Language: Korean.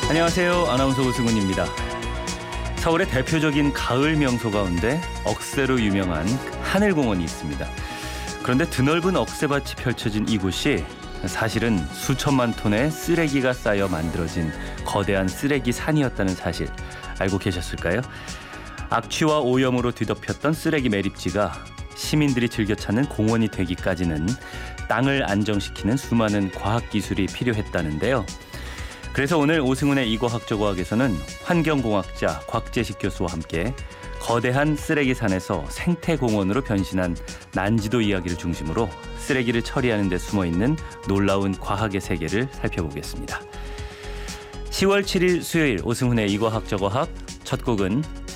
안녕하세요. 아나운서 오승훈입니다. 서울의 대표적인 가을 명소 가운데 억새로 유명한 하늘공원이 있습니다. 그런데 드넓은 억새밭이 펼쳐진 이곳이 사실은 수천만 톤의 쓰레기가 쌓여 만들어진 거대한 쓰레기 산이었다는 사실 알고 계셨을까요? 악취와 오염으로 뒤덮였던 쓰레기 매립지가 시민들이 즐겨 찾는 공원이 되기까지는 땅을 안정시키는 수많은 과학기술이 필요했다는데요. 그래서 오늘 오승훈의 이과학저과학에서는 환경공학자 곽재식 교수와 함께 거대한 쓰레기산에서 생태공원으로 변신한 난지도 이야기를 중심으로 쓰레기를 처리하는 데 숨어있는 놀라운 과학의 세계를 살펴보겠습니다. 10월 7일 수요일 오승훈의 이과학저과학 첫 곡은